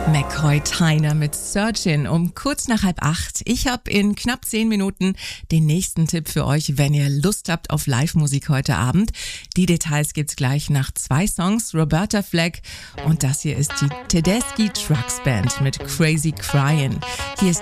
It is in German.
McCoy Tyner mit Searchin' um kurz nach 7:30. Ich habe in knapp 10 Minuten den nächsten Tipp für euch, wenn ihr Lust habt auf Live-Musik heute Abend. Die Details gibt's gleich nach 2 Songs, Roberta Flack und das hier ist die Tedeschi Trucks Band mit Crazy Cryin'. Hier ist